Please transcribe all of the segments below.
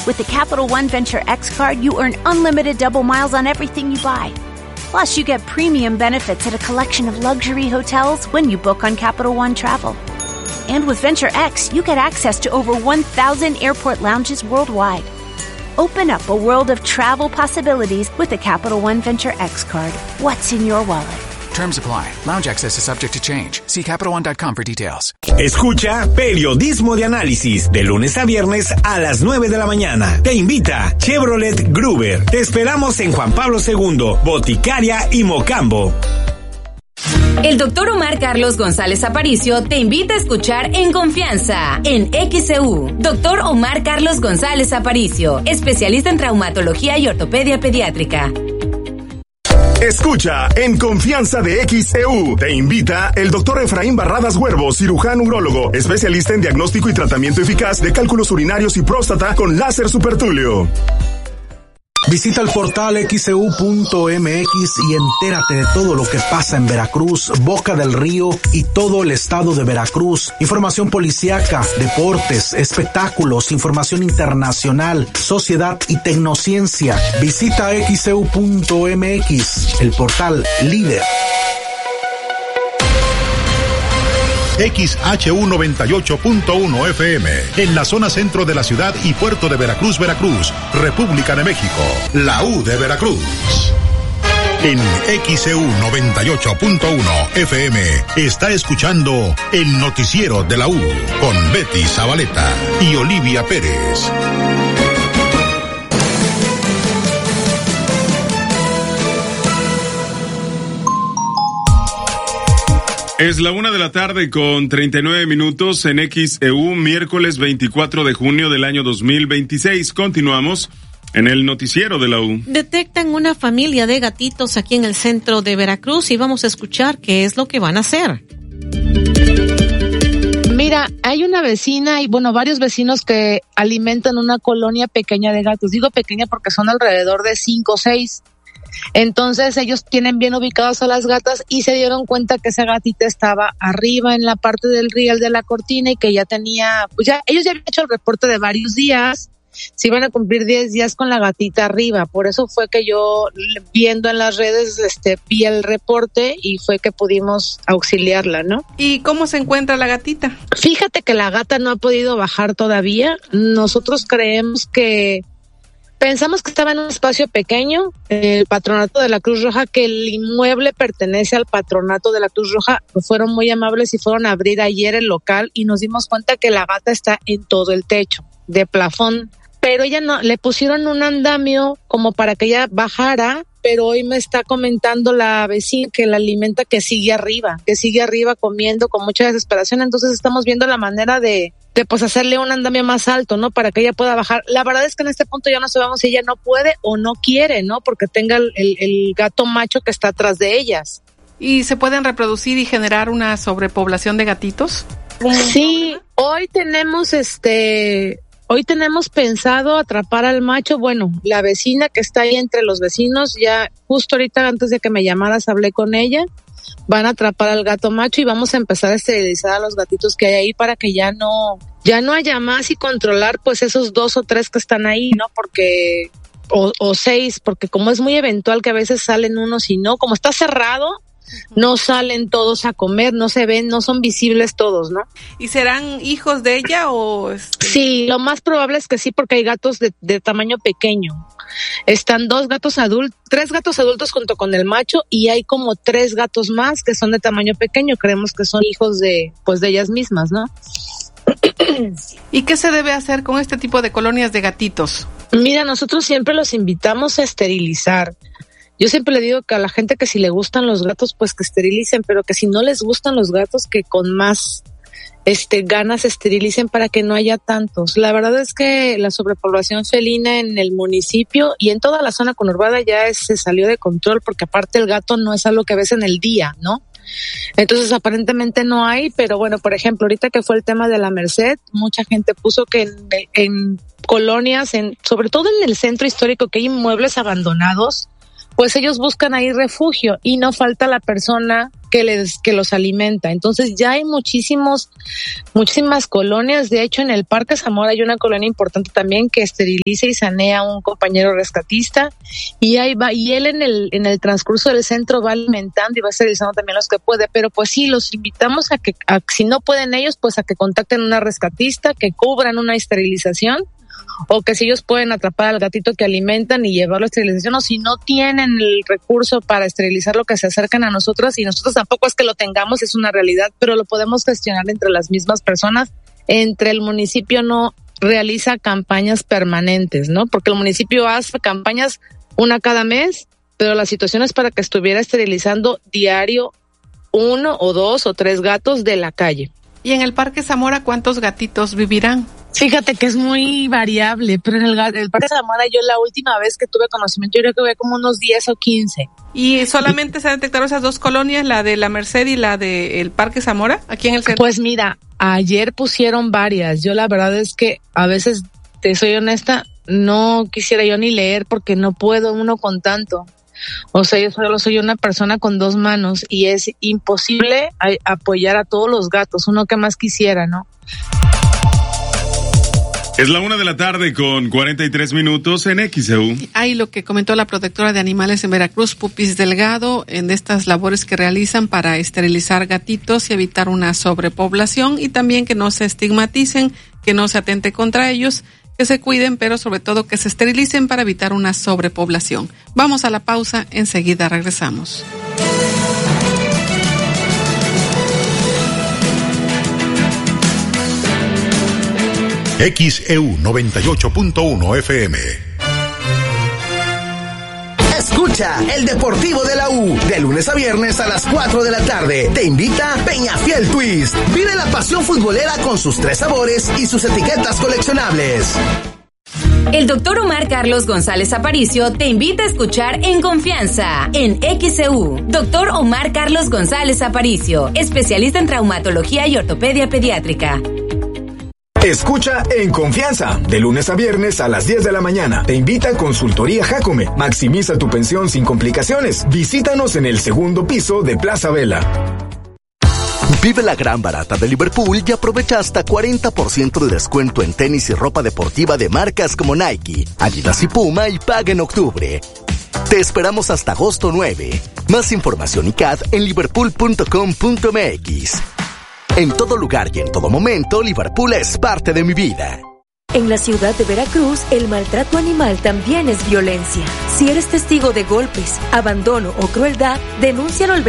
With the Capital One Venture X card, you earn unlimited double miles on everything you buy. Plus, you get premium benefits at a collection of luxury hotels when you book on Capital One Travel. And with Venture X, you get access to over 1,000 airport lounges worldwide. Open up a world of travel possibilities with the Capital One Venture X card. What's in your wallet? Terms apply. Lounge access is subject to change. See CapitalOne.com for details. Escucha Periodismo de Análisis de lunes a viernes a las 9 de la mañana. Te invita Chevrolet Gruber. Te esperamos en Juan Pablo II, Boticaria y Mocambo. El doctor Omar Carlos González Aparicio te invita a escuchar En Confianza, en XEU. Doctor Omar Carlos González Aparicio, especialista en traumatología y ortopedia pediátrica. Escucha En Confianza de XEU. Te invita el doctor Efraín Barradas Huervo, cirujano urólogo, especialista en diagnóstico y tratamiento eficaz de cálculos urinarios y próstata con láser supertulio. Visita el portal xeu.mx y entérate de todo lo que pasa en Veracruz, Boca del Río y todo el estado de Veracruz. Información policíaca, deportes, espectáculos, información internacional, sociedad y tecnociencia. Visita xeu.mx, el portal líder. XHU 98.1 FM, en la zona centro de la ciudad y puerto de Veracruz, República de México, la U de Veracruz. En XHU 98.1 FM está escuchando el noticiero de la U con Betty Zabaleta y Olivia Pérez. Es la 1:00 con 39 minutos en XEU, miércoles 24 de junio del año 2026. Continuamos en el noticiero de la U. Detectan una familia de gatitos aquí en el centro de Veracruz y vamos a escuchar qué es lo que van a hacer. Mira, hay una vecina y varios vecinos que alimentan una colonia pequeña de gatos. Digo pequeña porque son alrededor de 5 o 6. Entonces ellos tienen bien ubicadas a las gatas y se dieron cuenta que esa gatita estaba arriba en la parte del riel de la cortina y que ya tenía, ellos ya habían hecho el reporte de varios días, se iban a cumplir 10 días con la gatita arriba. Por eso fue que yo, viendo en las redes, vi el reporte y fue que pudimos auxiliarla, ¿no? ¿Y cómo se encuentra la gatita? Fíjate que la gata no ha podido bajar todavía. Nosotros pensamos que estaba en un espacio pequeño. El patronato de la Cruz Roja, que el inmueble pertenece al patronato de la Cruz Roja, fueron muy amables y fueron a abrir ayer el local y nos dimos cuenta que la gata está en todo el techo, de plafón. Pero ella no, le pusieron un andamio como para que ella bajara, pero hoy me está comentando la vecina que la alimenta que sigue arriba comiendo con mucha desesperación. Entonces estamos viendo la manera de hacerle un andamio más alto, ¿no? Para que ella pueda bajar. La verdad es que en este punto ya no sabemos si ella no puede o no quiere, ¿no? Porque tenga el gato macho que está atrás de ellas. ¿Y se pueden reproducir y generar una sobrepoblación de gatitos? Sí, hoy tenemos pensado atrapar al macho. La vecina que está ahí entre los vecinos, ya justo ahorita antes de que me llamaras hablé con ella. Van a atrapar al gato macho y vamos a empezar a esterilizar a los gatitos que hay ahí para que ya no haya más y controlar pues esos 2 o 3 que están ahí, ¿no? Porque o 6, porque como es muy eventual que a veces salen unos y no, como está cerrado, no salen todos a comer, no se ven, no son visibles todos, ¿no? ¿Y serán hijos de ella o...? Sí, lo más probable es que sí, porque hay gatos de tamaño pequeño. Están 3 gatos adultos junto con el macho y hay como 3 gatos más que son de tamaño pequeño. Creemos que son hijos de ellas mismas, ¿no? ¿Y qué se debe hacer con este tipo de colonias de gatitos? Mira, nosotros siempre los invitamos a esterilizar. Yo siempre le digo que a la gente que si le gustan los gatos, pues que esterilicen, pero que si no les gustan los gatos, que con más ganas esterilicen para que no haya tantos. La verdad es que la sobrepoblación felina en el municipio y en toda la zona conurbada ya se salió de control, porque aparte el gato no es algo que ves en el día, ¿no? Entonces aparentemente no hay, pero por ejemplo, ahorita que fue el tema de la Merced, mucha gente puso que en colonias, sobre todo en el centro histórico, que hay inmuebles abandonados, pues ellos buscan ahí refugio y no falta la persona que los alimenta. Entonces ya hay muchísimas colonias. De hecho, en el Parque Zamora hay una colonia importante también que esteriliza y sanea a un compañero rescatista, y ahí va, y él en el transcurso del centro va alimentando y va esterilizando también los que puede. Pero pues sí, los invitamos a que si no pueden ellos, pues a que contacten a una rescatista, que cubran una esterilización, o que si ellos pueden atrapar al gatito que alimentan y llevarlo a esterilización, o si no tienen el recurso para esterilizarlo, que se acercan a nosotros, y nosotros tampoco es que lo tengamos, es una realidad, pero lo podemos gestionar entre las mismas personas. Entre el municipio no realiza campañas permanentes, ¿no? Porque el municipio hace campañas una cada mes, pero la situación es para que estuviera esterilizando diario 1 o 2 o 3 gatos de la calle. ¿Y en el Parque Zamora cuántos gatitos vivirán? Fíjate que es muy variable, pero en el Parque Zamora yo la última vez que tuve conocimiento, yo creo que había como unos 10 o 15. ¿Y solamente se detectaron esas 2 colonias, la de la Merced y la del Parque Zamora, aquí en el centro? Pues mira, ayer pusieron varias. Yo la verdad es que a veces, te soy honesta, no quisiera yo ni leer porque no puedo uno con tanto. O sea, yo solo soy una persona con 2 manos y es imposible apoyar a todos los gatos. Uno que más quisiera, ¿no? Es la 1:00 con 43 minutos en XEU. Hay lo que comentó la protectora de animales en Veracruz, Pupis Delgado, en estas labores que realizan para esterilizar gatitos y evitar una sobrepoblación, y también que no se estigmaticen, que no se atente contra ellos, que se cuiden, pero sobre todo que se esterilicen para evitar una sobrepoblación. Vamos a la pausa, enseguida regresamos. XEU 98.1 FM. Escucha el Deportivo de la U, de lunes a viernes a las 4 de la tarde. Te invita Peñafiel Twist. Vive la pasión futbolera con sus 3 sabores y sus etiquetas coleccionables. El doctor Omar Carlos González Aparicio te invita a escuchar En Confianza, en XEU. Doctor Omar Carlos González Aparicio, especialista en traumatología y ortopedia pediátrica. Escucha En Confianza, de lunes a viernes a las 10 de la mañana. Te invita a Consultoría Jacome. Maximiza tu pensión sin complicaciones. Visítanos en el 2º piso de Plaza Vela. Vive la gran barata de Liverpool y aprovecha hasta 40% de descuento en tenis y ropa deportiva de marcas como Nike, Adidas y Puma, y paga en octubre. Te esperamos hasta agosto 9. Más información y CAD en liverpool.com.mx. En todo lugar y en todo momento, Liverpool es parte de mi vida. En la ciudad de Veracruz, el maltrato animal también es violencia. Si eres testigo de golpes, abandono o crueldad, denúncialo al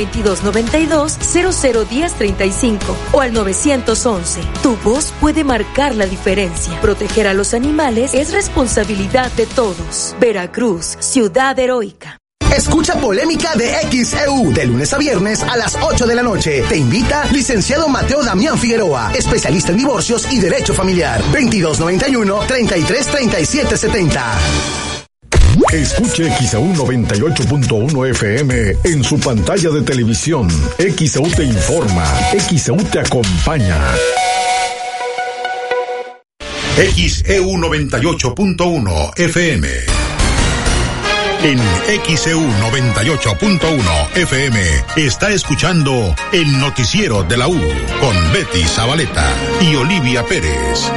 2292-001035 o al 911. Tu voz puede marcar la diferencia. Proteger a los animales es responsabilidad de todos. Veracruz, ciudad heroica. Escucha Polémica de XEU, de lunes a viernes a las 8 de la noche. Te invita licenciado Mateo Damián Figueroa, especialista en divorcios y derecho familiar. 2291-333770. Escuche XEU 98.1 FM en su pantalla de televisión. XEU te informa, XEU te acompaña. XEU 98.1 FM. En XEU 98.1 FM está escuchando el noticiero de la U con Betty Zabaleta y Olivia Pérez.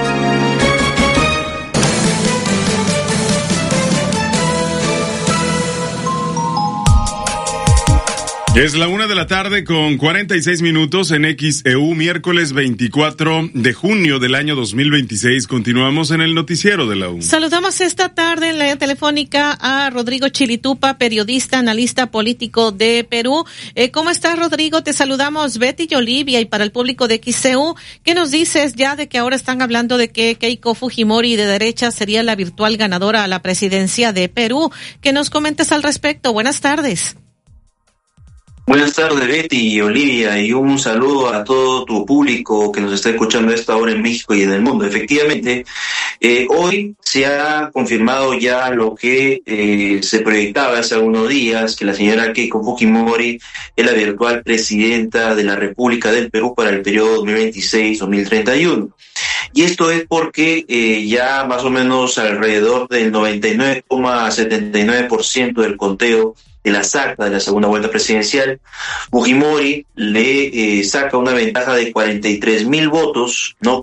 Es la 1:00 con 46 minutos en XEU, miércoles 24 de junio del año 2026. Continuamos en el noticiero de la U. Saludamos esta tarde en la telefónica a Rodrigo Chilitupa, periodista, analista político de Perú. ¿Cómo estás, Rodrigo? Te saludamos Betty y Olivia, y para el público de XEU, ¿qué nos dices ya de que ahora están hablando de que Keiko Fujimori de derecha sería la virtual ganadora a la presidencia de Perú? ¿Qué nos comentas al respecto? Buenas tardes. Buenas tardes, Betty y Olivia, y un saludo a todo tu público que nos está escuchando a esta hora en México y en el mundo. Efectivamente, hoy se ha confirmado ya lo que se proyectaba hace algunos días, que la señora Keiko Fujimori es la virtual presidenta de la República del Perú para el periodo 2026-2031. Y esto es porque ya más o menos alrededor del 99,79% del conteo de las actas de la segunda vuelta presidencial, Fujimori le saca una ventaja de 43.000 votos, ¿no?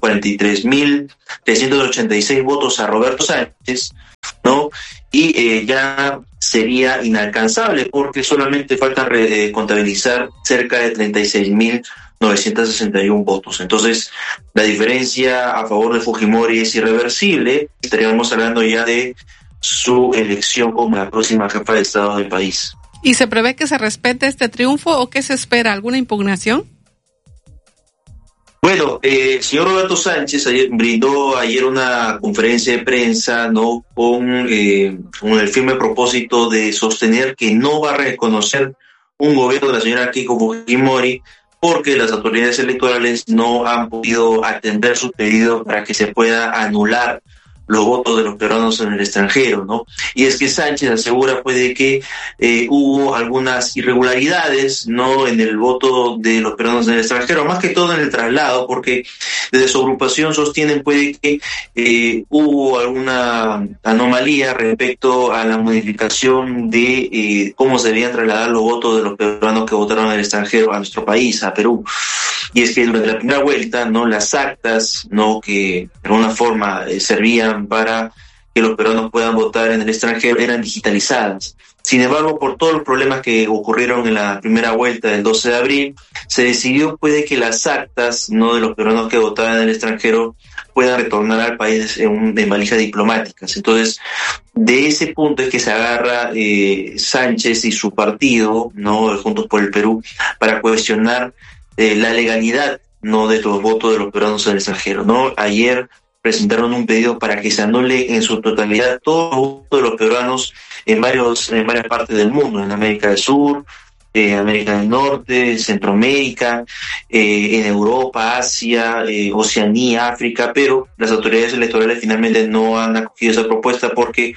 43.386 votos a Roberto Sánchez, ¿no? Y ya sería inalcanzable porque solamente falta contabilizar cerca de 36.961 votos. Entonces, la diferencia a favor de Fujimori es irreversible. Estaríamos hablando ya de su elección como la próxima jefa de Estado del país. ¿Y se prevé que se respete este triunfo o qué se espera? ¿Alguna impugnación? Bueno, el señor Roberto Sánchez brindó ayer una conferencia de prensa, ¿no? con el firme propósito de sostener que no va a reconocer un gobierno de la señora Keiko Fujimori porque las autoridades electorales no han podido atender su pedido para que se pueda anular los votos de los peruanos en el extranjero, ¿no? Y es que Sánchez asegura pues de que hubo algunas irregularidades, ¿no? En el voto de los peruanos en el extranjero, más que todo en el traslado, porque desde su agrupación sostienen pues que hubo alguna anomalía respecto a la modificación de cómo se debían trasladar los votos de los peruanos que votaron en el extranjero a nuestro país, a Perú. Y es que durante la primera vuelta, ¿no? Las actas, ¿no? Que de alguna forma servían para que los peruanos puedan votar en el extranjero eran digitalizadas. Sin embargo, por todos los problemas que ocurrieron en la primera vuelta del 12 de abril, se decidió pues que las actas, ¿no? De los peruanos que votaban en el extranjero puedan retornar al país en valijas diplomáticas. Entonces, de ese punto es que se agarra Sánchez y su partido, ¿no? Juntos por el Perú, para cuestionar la legalidad, ¿no? De los votos de los peruanos en el extranjero, ¿no? Ayer presentaron un pedido para que se anule en su totalidad todos los votos de los peruanos en varias partes del mundo, en América del Sur, América del Norte, Centroamérica, en Europa, Asia, Oceanía, África, pero las autoridades electorales finalmente no han acogido esa propuesta porque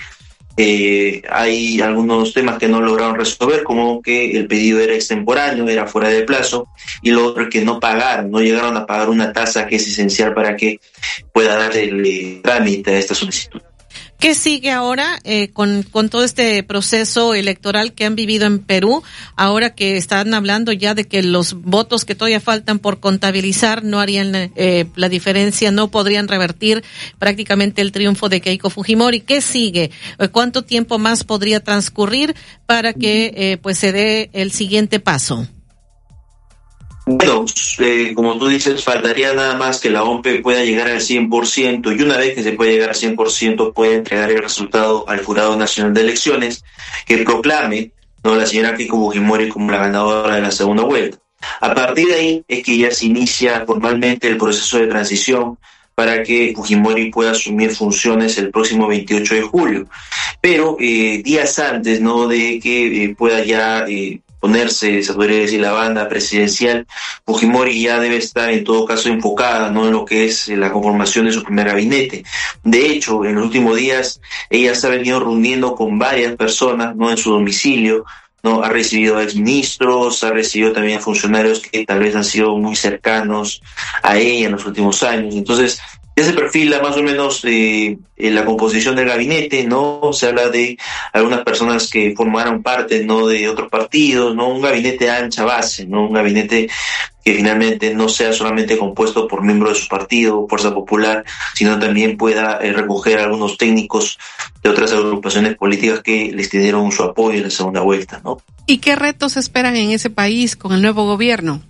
hay algunos temas que no lograron resolver, como que el pedido era extemporáneo, era fuera de plazo, y lo otro es que no llegaron a pagar una tasa que es esencial para que pueda darle trámite a esta solicitud. ¿Qué sigue ahora con todo este proceso electoral que han vivido en Perú? Ahora que están hablando ya de que los votos que todavía faltan por contabilizar no harían la diferencia, no podrían revertir prácticamente el triunfo de Keiko Fujimori. ¿Qué sigue? ¿Cuánto tiempo más podría transcurrir para que pues se dé el siguiente paso? Bueno, como tú dices, faltaría nada más que la OMP pueda llegar al 100%, y una vez que se puede llegar al 100% puede entregar el resultado al Jurado Nacional de Elecciones, que proclame, ¿no? La señora Keiko Fujimori como la ganadora de la segunda vuelta. A partir de ahí es que ya se inicia formalmente el proceso de transición para que Fujimori pueda asumir funciones el próximo 28 de julio. Pero días antes, ¿no? De que pueda ya ponerse, se podría decir, la banda presidencial, Fujimori ya debe estar en todo caso enfocada, ¿no? En lo que es la conformación de su primer gabinete. De hecho, en los últimos días ella se ha venido reuniendo con varias personas, ¿no? En su domicilio, ¿no? Ha recibido a exministros, ha recibido también a funcionarios que tal vez han sido muy cercanos a ella en los últimos años. Entonces, ya se perfila más o menos la composición del gabinete, ¿no? Se habla de algunas personas que formaron parte, ¿no? De otros partidos, ¿no? Un gabinete de ancha base, ¿no? Un gabinete que finalmente no sea solamente compuesto por miembros de su partido, Fuerza Popular, sino también pueda recoger algunos técnicos de otras agrupaciones políticas que les dieron su apoyo en la segunda vuelta, ¿no? ¿Y qué retos esperan en ese país con el nuevo gobierno?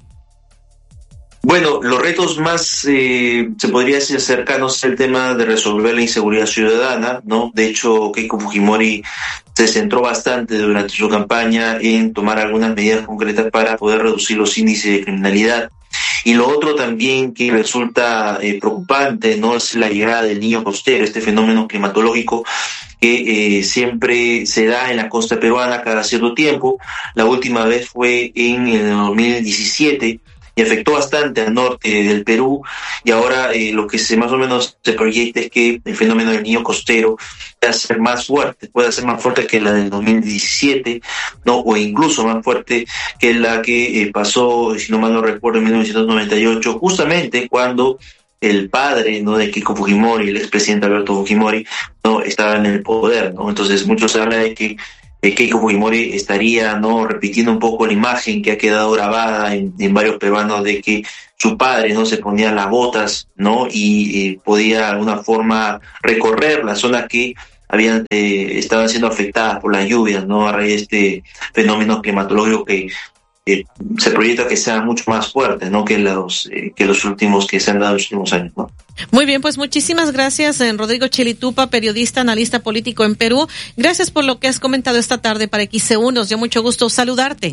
Bueno, los retos más, se podría decir, cercanos al tema de resolver la inseguridad ciudadana, ¿no? De hecho, Keiko Fujimori se centró bastante durante su campaña en tomar algunas medidas concretas para poder reducir los índices de criminalidad. Y lo otro también que resulta preocupante, ¿no? Es la llegada del niño costero, este fenómeno climatológico que siempre se da en la costa peruana cada cierto tiempo. La última vez fue en el 2017, y afectó bastante al norte del Perú, y ahora lo que más o menos se proyecta es que el fenómeno del niño costero pueda ser más fuerte que la del 2017, ¿no? O incluso más fuerte que la que pasó, si no mal no recuerdo, en 1998, justamente cuando el padre, ¿no? De Keiko Fujimori, el expresidente Alberto Fujimori, ¿no? Estaba en el poder, ¿no? Entonces muchos hablan de que Keiko Fujimori estaría, ¿no?, repitiendo un poco la imagen que ha quedado grabada en varios peruanos de que su padre no se ponía las botas, ¿no?, y podía de alguna forma recorrer las zonas que estaban siendo afectadas por las lluvias, ¿no?, a raíz de este fenómeno climatológico que se proyecta que sean mucho más fuertes, ¿no?, que los últimos que se han dado en los últimos años, ¿no? Muy bien, pues muchísimas gracias, Rodrigo Chilitupa, periodista, analista político en Perú. Gracias por lo que has comentado esta tarde para XEU. Nos dio mucho gusto saludarte.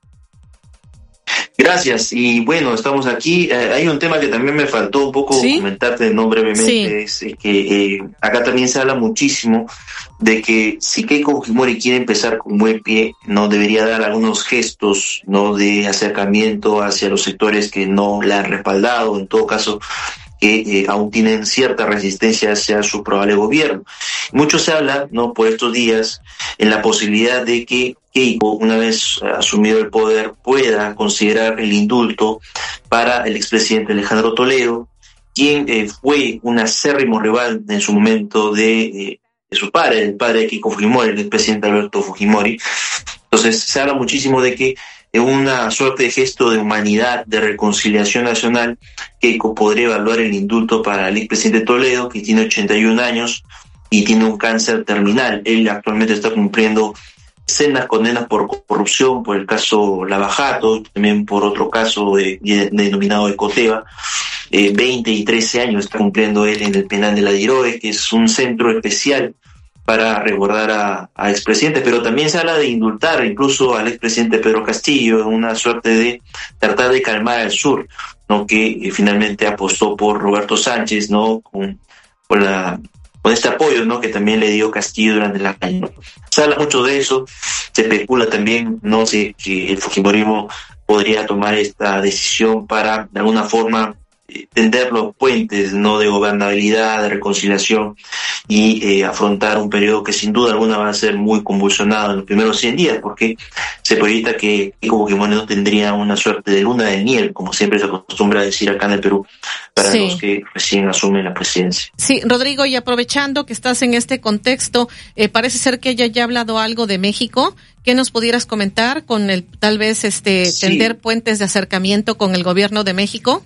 Gracias, y bueno, estamos aquí. Hay un tema que también me faltó un poco comentarte, ¿no?, brevemente. Sí. Es que acá también se habla muchísimo de que si Keiko Fujimori quiere empezar con buen pie, no debería dar algunos gestos, ¿no?, de acercamiento hacia los sectores que no la han respaldado, en todo caso que aún tienen cierta resistencia hacia su probable gobierno. Mucho se habla, ¿no?, por estos días, en la posibilidad de que Keiko, una vez asumido el poder, pueda considerar el indulto para el expresidente Alejandro Toledo, quien fue un acérrimo rival en su momento de su padre, el padre de Keiko Fujimori, el expresidente Alberto Fujimori. Entonces se habla muchísimo de que una suerte de gesto de humanidad, de reconciliación nacional, Keiko podría evaluar el indulto para el expresidente Toledo, que tiene 81 años y tiene un cáncer terminal. Él actualmente está cumpliendo sendas condenas por corrupción, por el caso Lava Jato, también por otro caso denominado Ecoteva. 20 y 13 años está cumpliendo él en el penal de la Diroe, que es un centro especial para resguardar a expresidentes, pero también se habla de indultar incluso al expresidente Pedro Castillo, en una suerte de tratar de calmar al sur, ¿no?, que finalmente apostó por Roberto Sánchez, ¿no?, con este apoyo, ¿no?, que también le dio Castillo durante la campaña. Se habla mucho de eso, se especula también, no sé, si el fujimorismo podría tomar esta decisión para de alguna forma tender los puentes, ¿no?, de gobernabilidad, de reconciliación y afrontar un periodo que sin duda alguna va a ser muy convulsionado en los primeros 100 días, porque se proyecta que Keiko Fujimori no tendría una suerte de luna de miel, como siempre se acostumbra a decir acá en el Perú, para los que recién asumen la presidencia. Sí, Rodrigo, y aprovechando que estás en este contexto, parece ser que ella ya ha hablado algo de México. ¿Qué nos pudieras comentar con tal vez tender puentes de acercamiento con el gobierno de México?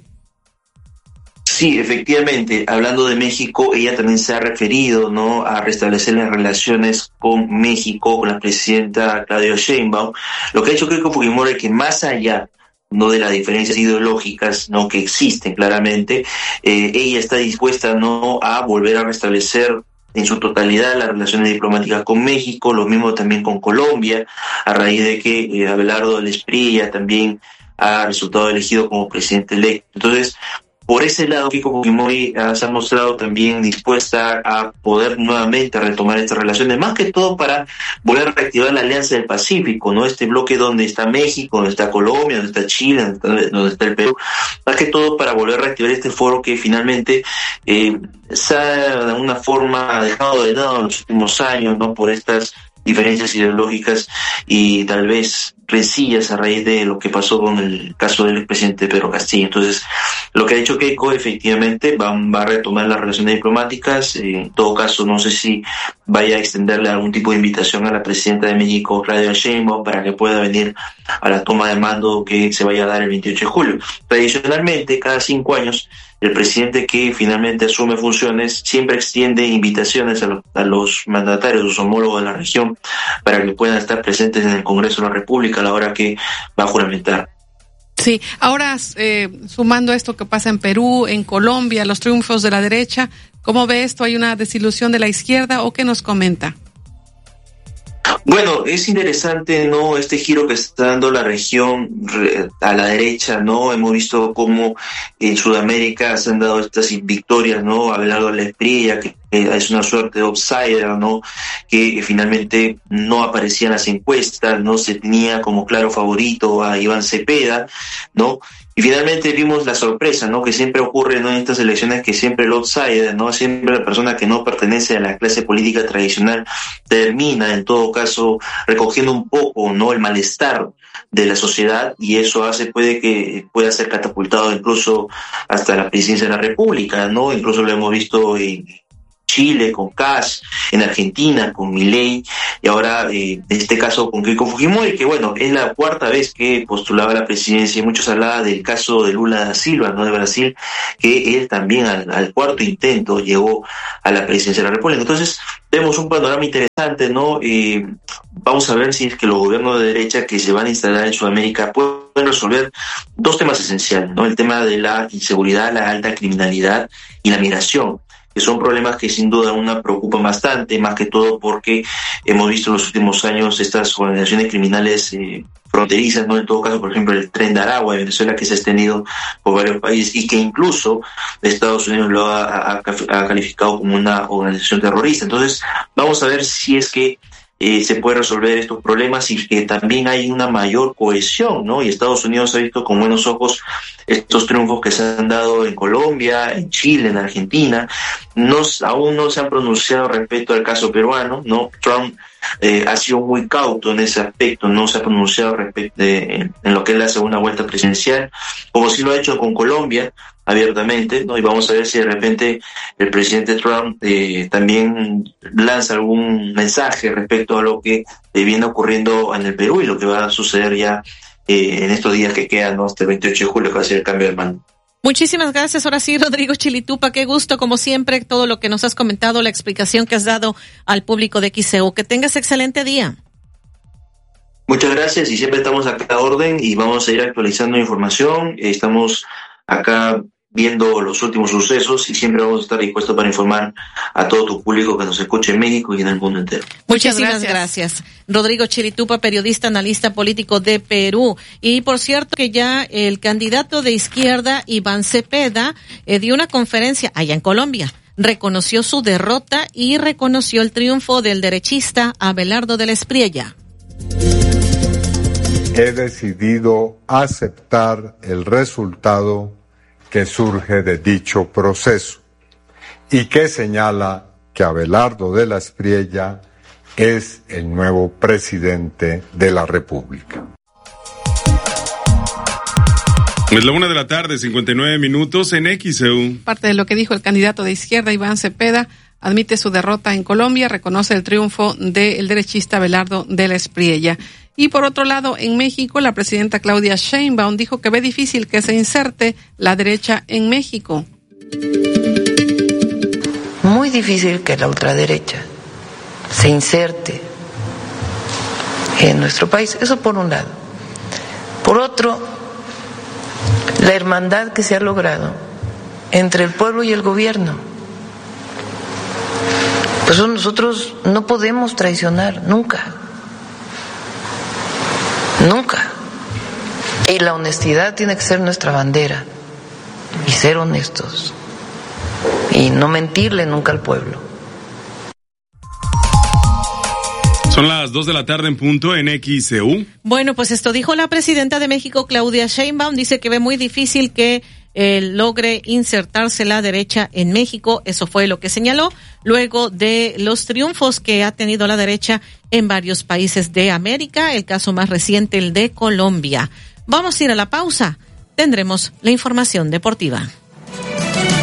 Sí, efectivamente, hablando de México, ella también se ha referido, ¿no?, a restablecer las relaciones con México, con la presidenta Claudia Sheinbaum. Lo que ha hecho Keiko Fujimori es que más allá, ¿no?, de las diferencias ideológicas, ¿no?, que existen claramente, ella está dispuesta, ¿no?, a volver a restablecer en su totalidad las relaciones diplomáticas con México, lo mismo también con Colombia, a raíz de que Abelardo del Espriella también ha resultado elegido como presidente electo. Entonces, por ese lado, Keiko Fujimori se ha mostrado también dispuesta a poder nuevamente retomar estas relaciones, más que todo para volver a reactivar la Alianza del Pacífico, ¿no?, este bloque donde está México, donde está Colombia, donde está Chile, donde está el Perú, más que todo para volver a reactivar este foro que finalmente se ha de alguna forma dejado de lado en los últimos años, ¿no?, por estas diferencias ideológicas y tal vez rencillas a raíz de lo que pasó con el caso del expresidente Pedro Castillo. Entonces, lo que ha dicho Keiko efectivamente va a retomar las relaciones diplomáticas. En todo caso, no sé si vaya a extenderle algún tipo de invitación a la presidenta de México, Claudia Sheinbaum, para que pueda venir a la toma de mando que se vaya a dar el 28 de julio. Tradicionalmente, cada 5 años, el presidente que finalmente asume funciones siempre extiende invitaciones a los mandatarios, los homólogos de la región, para que puedan estar presentes en el Congreso de la República a la hora que va a juramentar. Sí, ahora sumando esto que pasa en Perú, en Colombia, los triunfos de la derecha, ¿cómo ve esto? ¿Hay una desilusión de la izquierda o qué nos comenta? Bueno, es interesante, ¿no?, este giro que está dando la región a la derecha, ¿no? Hemos visto cómo en Sudamérica se han dado estas victorias, ¿no? Abelardo del Espriella, que es una suerte de outsider, ¿no?, que finalmente no aparecía en las encuestas, no se tenía como claro favorito a Iván Cepeda, ¿no? Y finalmente vimos la sorpresa, ¿no?, que siempre ocurre, ¿no?, en estas elecciones, que siempre el outsider, ¿no?, siempre la persona que no pertenece a la clase política tradicional termina, en todo caso, recogiendo un poco, ¿no?, el malestar de la sociedad, y eso puede que pueda ser catapultado incluso hasta la presidencia de la República, ¿no? Incluso lo hemos visto en Chile con Kast, en Argentina con Milei, y ahora en este caso con Keiko Fujimori, que bueno, es la cuarta vez que postulaba a la presidencia. Muchos hablaban del caso de Lula da Silva, ¿no?, de Brasil, que él también al cuarto intento llegó a la presidencia de la República. Entonces vemos un panorama interesante, ¿no? Vamos a ver si es que los gobiernos de derecha que se van a instalar en Sudamérica pueden resolver dos temas esenciales, ¿no? El tema de la inseguridad, la alta criminalidad y la migración, que son problemas que sin duda una preocupan bastante, más que todo porque hemos visto en los últimos años estas organizaciones criminales fronterizas, ¿no? En todo caso, por ejemplo, el Tren de Aragua de Venezuela, que se ha extendido por varios países y que incluso Estados Unidos lo ha calificado como una organización terrorista. Entonces, vamos a ver si es que se puede resolver estos problemas y que también hay una mayor cohesión, ¿no? Y Estados Unidos ha visto con buenos ojos estos triunfos que se han dado en Colombia, en Chile, en Argentina. Aún no se han pronunciado respecto al caso peruano, ¿no? Trump ha sido muy cauto en ese aspecto, no se ha pronunciado respecto en lo que es la segunda vuelta presidencial, como sí lo ha hecho con Colombia abiertamente, ¿no? Y vamos a ver si de repente el presidente Trump también lanza algún mensaje respecto a lo que viene ocurriendo en el Perú y lo que va a suceder ya en estos días que quedan, ¿no?, hasta el 28 de julio, que va a ser el cambio de mando. Muchísimas gracias. Ahora sí, Rodrigo Chilitupa, qué gusto, como siempre, todo lo que nos has comentado, la explicación que has dado al público de XCU. Que tengas excelente día. Muchas gracias y siempre estamos acá a orden y vamos a ir actualizando información. Estamos acá viendo los últimos sucesos y siempre vamos a estar dispuestos para informar a todo tu público que nos escuche en México y en el mundo entero. Muchísimas gracias. Rodrigo Chilitupa, periodista, analista político de Perú. Y por cierto que ya el candidato de izquierda, Iván Cepeda, dio una conferencia allá en Colombia. Reconoció su derrota y reconoció el triunfo del derechista Abelardo de la Espriella. He decidido aceptar el resultado que surge de dicho proceso y que señala que Abelardo de la Espriella es el nuevo presidente de la República. Es la 1:59 en XEU. Parte de lo que dijo el candidato de izquierda, Iván Cepeda, admite su derrota en Colombia, reconoce el triunfo del derechista Abelardo de la Espriella. Y por otro lado, en México, la presidenta Claudia Sheinbaum dijo que ve difícil que se inserte la derecha en México. Muy difícil que la ultraderecha se inserte en nuestro país. Eso por un lado. Por otro, la hermandad que se ha logrado entre el pueblo y el gobierno. Pues nosotros no podemos traicionar nunca. Nunca. Y la honestidad tiene que ser nuestra bandera. Y ser honestos. Y no mentirle nunca al pueblo. Son las 2:00 en punto en XEU. Bueno, pues esto dijo la presidenta de México, Claudia Sheinbaum. Dice que ve muy difícil que logre insertarse la derecha en México. Eso fue lo que señaló luego de los triunfos que ha tenido la derecha en varios países de América. El caso más reciente, el de Colombia. Vamos a ir a la pausa. Tendremos la información deportiva.